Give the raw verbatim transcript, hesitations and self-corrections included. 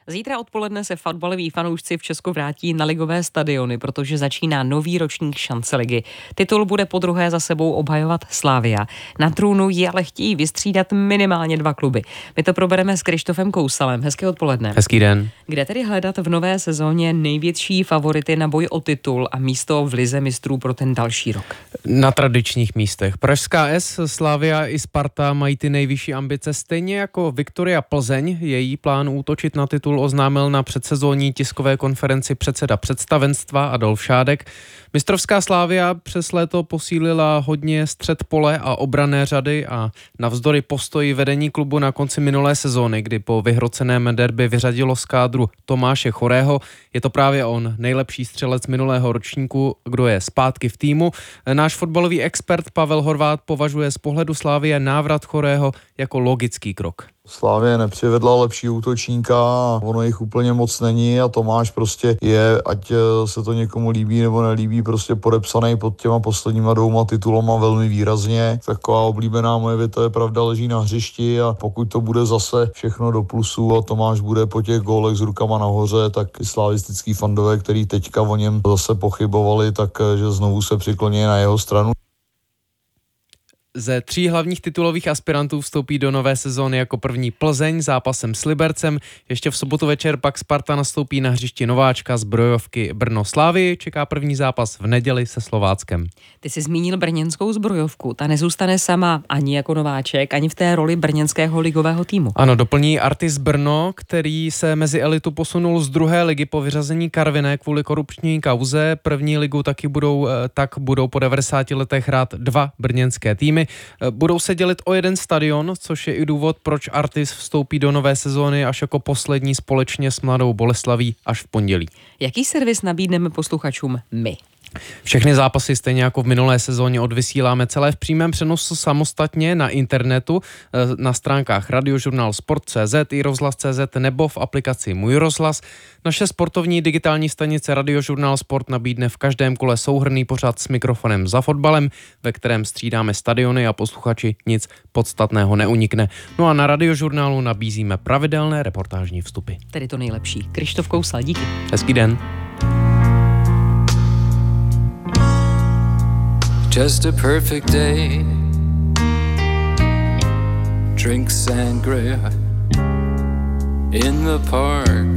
Zítra odpoledne se fotbaloví fanoušci v Česku vrátí na ligové stadiony, protože začíná nový ročník Šance ligy. Titul bude podruhé za sebou obhajovat Slavia. Na trůnu ji ale chtějí vystřídat minimálně dva kluby. My to probereme s Krištofem Kousalem. Hezké odpoledne. Hezký den. Kde tedy hledat v nové sezóně největší favority na boj o titul a místo v lize mistrů pro ten další rok? Na tradičních místech. Pražská S, Slavia i Sparta mají ty nejvyšší ambice, stejně jako Viktoria Plzeň. Její plán útočit na titul oznámil na předsezónní tiskové konferenci předseda představenstva Adolf Šádek. Mistrovská Slavia přes léto posílila hodně střed pole a obranné řady a navzdory postoji vedení klubu na konci minulé sezóny, kdy po vyhroceném derby vyřadilo z kádru Tomáše Chorého, je to právě on, nejlepší střelec minulého ročníku, kdo je zpátky v týmu. Náš fotbalový expert Pavel Horvát považuje z pohledu Slavie návrat Chorého jako logický krok. Slavie nepřivedla lepší útočníka a ono jich úplně moc není a Tomáš prostě je, ať se to někomu líbí nebo nelíbí, prostě podepsaný pod těma posledníma dvouma titulama velmi výrazně. Taková oblíbená moje věta je pravda leží na hřišti a pokud to bude zase všechno do plusu a Tomáš bude po těch gólech s rukama nahoře, tak i slavistický fandové, který teďka o něm zase pochybovali, tak že znovu se přikloní na jeho stranu. Ze tří hlavních titulových aspirantů vstoupí do nové sezóny jako první Plzeň zápasem s Libercem. Ještě v sobotu večer pak Sparta nastoupí na hřišti nováčka z Zbrojovky Brno. Slávii čeká první zápas v neděli se Slováckem. Ty jsi zmínil brněnskou Zbrojovku. Ta nezůstane sama ani jako nováček, ani v té roli brněnského ligového týmu. Ano, doplní Artis Brno, který se mezi elitu posunul z druhé ligy po vyřazení Karviné kvůli korupční kauze. První ligu taky budou, tak budou po devadesáti letech hrát dva brněnské týmy. Budou se dělit o jeden stadion, což je i důvod, proč Artis vstoupí do nové sezóny až jako poslední společně s Mladou Boleslaví až v pondělí. Jaký servis nabídneme posluchačům my? Všechny zápasy stejně jako v minulé sezóně odvysíláme celé v přímém přenosu samostatně na internetu, na stránkách radiožurnál sport tečka cé zet i rozhlas tečka cé zet nebo v aplikaci Můj rozhlas. Naše sportovní digitální stanice Radiožurnál Sport nabídne v každém kole souhrnný pořad s mikrofonem za fotbalem, ve kterém střídáme stadiony a posluchači nic podstatného neunikne. No a na Radiožurnálu nabízíme pravidelné reportážní vstupy. Tedy to nejlepší. Krištof Kousal, díky. Hezký den. Just a perfect day. Drink sangria in the park.